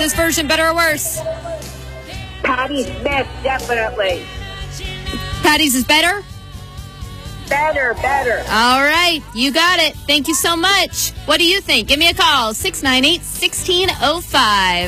this version better or worse? Patti Smith, definitely. Patty's is better? Better. All right, you got it. Thank you so much. What do you think? Give me a call, 698-1605.